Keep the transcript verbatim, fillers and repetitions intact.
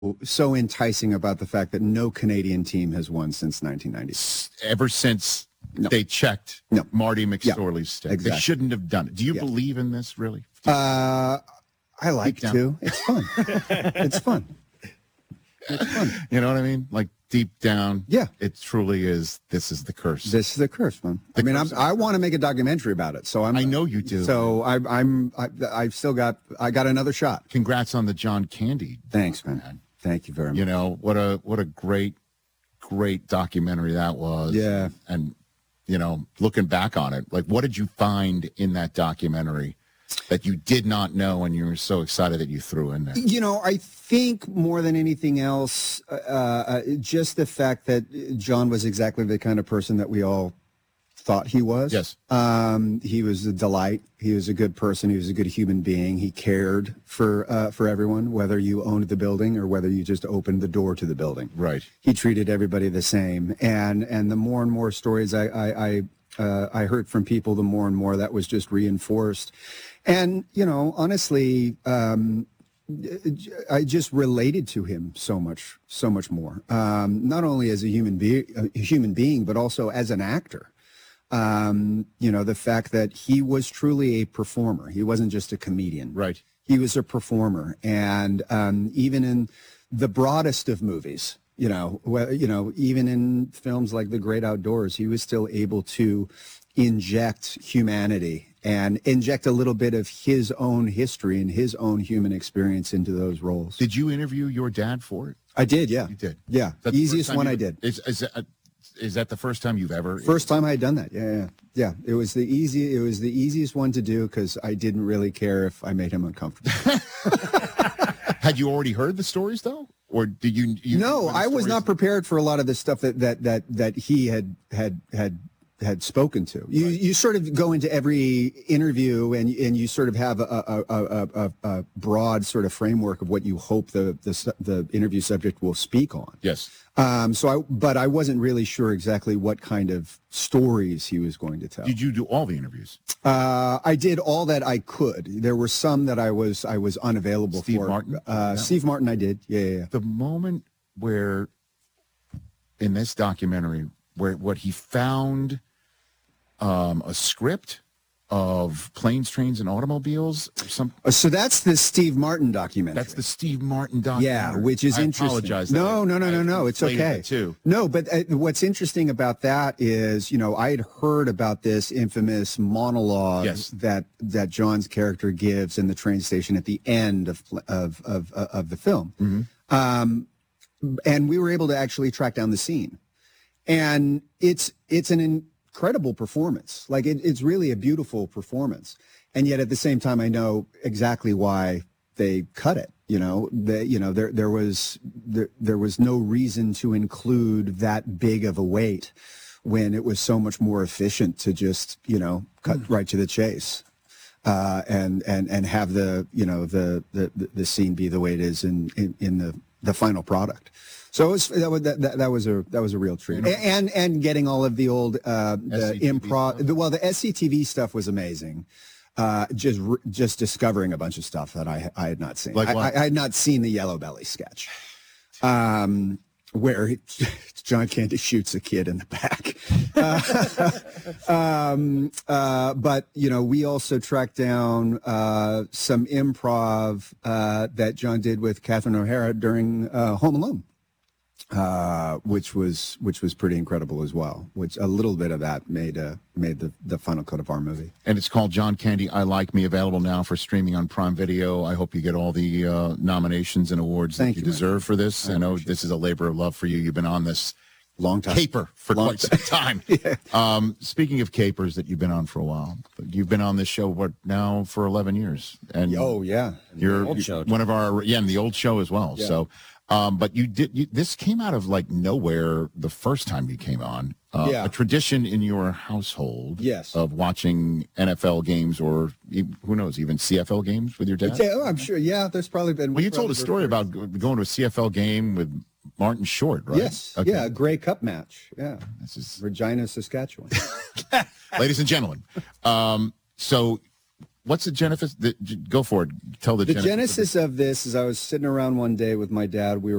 so enticing about the fact that no Canadian team has won since nineteen ninety. Ever since no. they checked no. Marty McSorley's yeah, stick. Exactly. They shouldn't have done it. Do you yeah. believe in this, really? Uh, I like to. It's fun. It's fun. It's fun. You know what I mean? Like deep down, yeah, it truly is. This is the curse. This is the curse, man. The I mean, I'm, I want to make a documentary about it. So I'm. I know you do. So I, I'm. I, I've still got. I got another shot. Congrats on the John Candy. Thanks, man. man. Thank you very much. You know what a what a great, great documentary that was. Yeah. And you know, looking back on it, like, what did you find in that documentary that you did not know and you were so excited that you threw in there? You know, I think more than anything else, uh, uh, just the fact that John was exactly the kind of person that we all thought he was. Yes. Um, he was a delight. He was a good person. He was a good human being. He cared for uh, for everyone, whether you owned the building or whether you just opened the door to the building. Right. He treated everybody the same. And and the more and more stories I I I, uh, I heard from people, the more and more that was just reinforced. And, you know, honestly, um, I just related to him so much, so much more. Um, not only as a human being, a human being, but also as an actor. Um, you know, the fact that he was truly a performer. He wasn't just a comedian. Right. He was a performer. And um, even in the broadest of movies, you know, well, you know, even in films like The Great Outdoors, he was still able to inject humanity and inject a little bit of his own history and his own human experience into those roles. Did you interview your dad for it? I did, yeah. You did? Yeah. The easiest one I did. Is, is, that, is that the first time you've ever? First time I had done that, yeah, yeah. Yeah, it was the easy. It was the easiest one to do because I didn't really care if I made him uncomfortable. Had you already heard the stories, though? Or did you? you no, I was not prepared for a lot of the stuff that, that, that, that he had had had had spoken to. You right. you sort of go into every interview and and you sort of have a a, a, a, a broad sort of framework of what you hope the the, the interview subject will speak on. Yes. Um. So I, but I wasn't really sure exactly what kind of stories he was going to tell. Did you do all the interviews? Uh, I did all that I could. There were some that I was I was unavailable Steve for. Martin? Uh, no. Steve Martin, I did. Yeah, yeah, yeah. The moment where, in this documentary, where what he found. Um, a script of Planes, Trains, and Automobiles. Or some. So that's the Steve Martin documentary. That's the Steve Martin documentary. Yeah, which is I interesting. Apologize. No, no, no, no, no. It's okay. It too. No, but uh, what's interesting about that is, you know, I had heard about this infamous monologue yes. that that John's character gives in the train station at the end of of of, of the film, mm-hmm. um, and we were able to actually track down the scene, and it's it's an incredible performance. Like it, it's really a beautiful performance. And yet at the same time, I know exactly why they cut it. You know, the, you know, there, there was, there, there was no reason to include that big of a weight when it was so much more efficient to just, you know, cut mm. right to the chase. Uh, and, and, and have the, you know, the, the, the scene be the way it is in, in, in the, the final product. So it was, that, was, that, that was a that was a real treat, and and getting all of the old uh, the improv. The, well, the S C T V stuff was amazing. Uh, just just discovering a bunch of stuff that I I had not seen. Like what? I, I had not seen the Yellow Belly sketch, um, where he, John Candy shoots a kid in the back. Uh, um, uh, but you know, we also tracked down uh, some improv uh, that John did with Catherine O'Hara during uh, Home Alone. Uh, which was which was pretty incredible as well. Which a little bit of that made uh, made the, the final cut of our movie. And it's called John Candy, I Like Me, available now for streaming on Prime Video. I hope you get all the uh, nominations and awards Thank that you, you deserve man. for this. I, I know this it. is a labor of love for you. You've been on this long time caper for long quite some time. yeah. um, speaking of capers that you've been on for a while, you've been on this show what now for eleven years, and oh yeah, you're, you're one of our yeah, and the old show as well. Yeah. So. Um, but you did. You, this came out of like nowhere the first time you came on. Uh, yeah. A tradition in your household. Yes. Of watching N F L games or who knows, even C F L games with your dad. Yeah, oh, I'm sure. Yeah, there's probably been. Well, you told a story about going to a C F L game with Martin Short, right? Yes. Okay. Yeah, a Grey Cup match. Yeah. This is Regina, Saskatchewan. Ladies and gentlemen, um, so what's the genesis? The, go for it. Tell the, The genesis. genesis of this is I was sitting around one day with my dad. We were